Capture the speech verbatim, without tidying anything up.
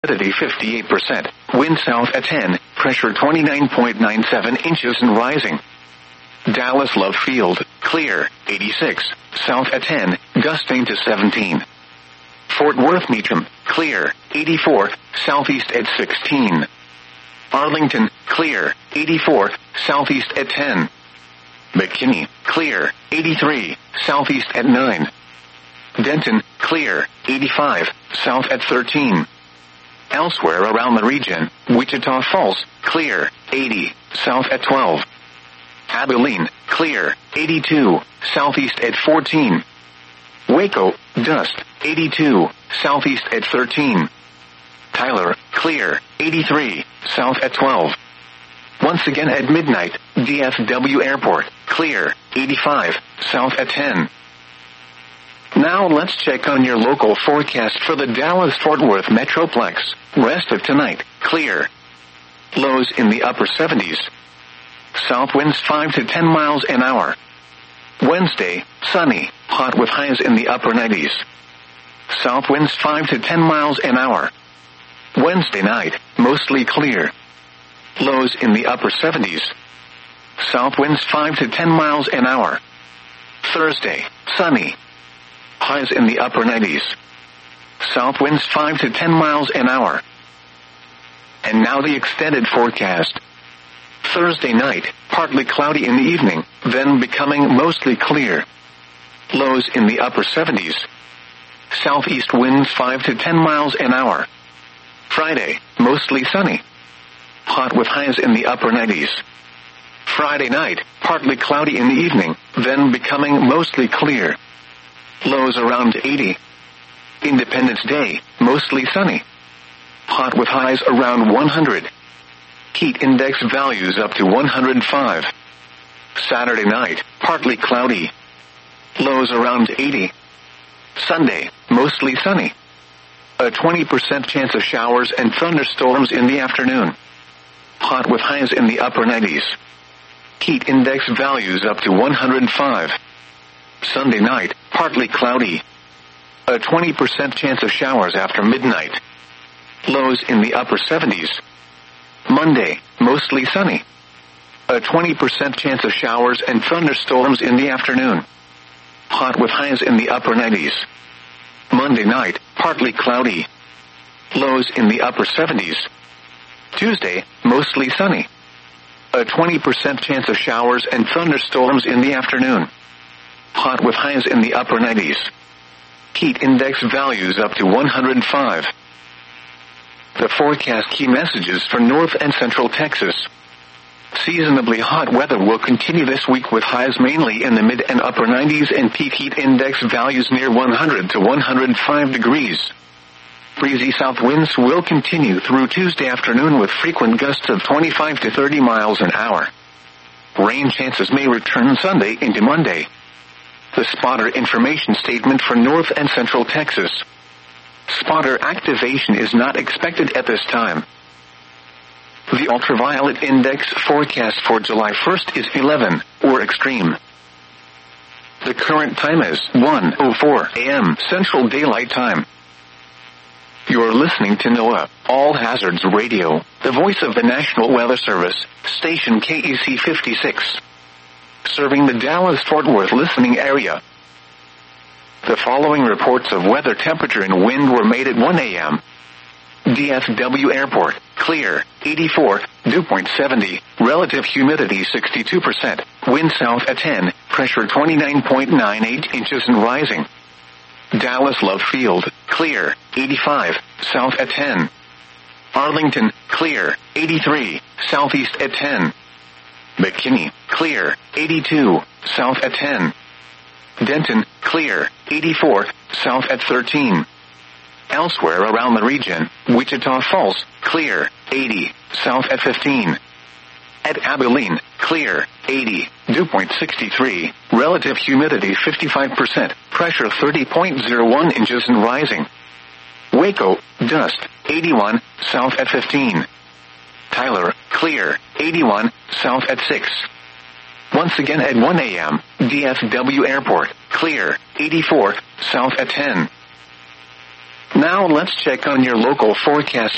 humidity fifty-eight percent. Wind south at ten, pressure twenty-nine point nine seven inches and rising. Dallas Love Field, clear, eighty-six, south at ten, gusting to seventeen. Fort Worth Meacham, clear, eighty-four, southeast at sixteen. Arlington, clear, eighty-four, southeast at ten. McKinney, clear, eighty-three, southeast at nine. Denton, clear, eighty-five, south at thirteen. Elsewhere around the region, Wichita Falls, clear, eighty, south at twelve. Abilene, clear, eighty-two, southeast at fourteen. Waco, dust, eighty-two, southeast at thirteen. Tyler, clear, eighty-three, south at twelve. Once again at midnight, D F W Airport, clear, eighty-five, south at ten. Now let's check on your local forecast for the Dallas-Fort Worth Metroplex. Rest of tonight, clear. Lows in the upper seventies. South winds five to ten miles an hour. Wednesday, sunny, hot with highs in the upper nineties. South winds five to ten miles an hour. Wednesday night, mostly clear. Lows in the upper seventies. South winds five to ten miles an hour. Thursday, sunny. Highs in the upper nineties. South winds five to ten miles an hour. And now the extended forecast. Thursday night, partly cloudy in the evening, then becoming mostly clear. Lows in the upper seventies. Southeast winds five to ten miles an hour. Friday, mostly sunny. Hot with highs in the upper nineties. Friday night, partly cloudy in the evening, then becoming mostly clear. Lows around eighty. Independence Day, mostly sunny. Hot with highs around one hundred. Heat index values up to one hundred five. Saturday night, partly cloudy. Lows around eighty. Sunday, mostly sunny. A twenty percent chance of showers and thunderstorms in the afternoon. Hot with highs in the upper nineties. Heat index values up to one hundred five. Sunday night, partly cloudy. A twenty percent chance of showers after midnight. Lows in the upper seventies. Monday, mostly sunny. A twenty percent chance of showers and thunderstorms in the afternoon. Hot with highs in the upper nineties. Monday night, partly cloudy. Lows in the upper seventies. Tuesday, mostly sunny. A twenty percent chance of showers and thunderstorms in the afternoon. Hot with highs in the upper nineties. Heat index values up to one hundred five. The forecast key messages for North and Central Texas. Seasonably hot weather will continue this week with highs mainly in the mid and upper nineties and peak heat index values near one hundred to one hundred five degrees. Breezy south winds will continue through Tuesday afternoon with frequent gusts of twenty-five to thirty miles an hour. Rain chances may return Sunday into Monday. The spotter information statement for North and Central Texas. Spotter activation is not expected at this time. The ultraviolet index forecast for July first is eleven, or extreme. The current time is one oh four a m Central Daylight Time. You're listening to NOAA, All Hazards Radio, the voice of the National Weather Service, station K E C fifty-six. Serving the Dallas-Fort Worth listening area. The following reports of weather, temperature, and wind were made at one a m D F W Airport, clear, eighty-four, dew point seventy, relative humidity sixty-two percent, wind south at ten, pressure twenty-nine point nine eight inches and rising. Dallas Love Field, clear, eighty-five, south at ten. Arlington, clear, eighty-three, southeast at ten. McKinney, clear, eighty-two, south at ten. Denton, clear, eighty-four, south at thirteen. Elsewhere around the region, Wichita Falls, clear, eighty, south at fifteen. At Abilene, clear, eighty, dew point sixty-three, relative humidity fifty-five percent, pressure thirty point zero one inches and rising. Waco, dust, eighty-one, south at fifteen. Tyler, clear, eighty-one, south at six. Once again at one a m, D F W Airport, clear, eighty-four, south at ten. Now let's check on your local forecast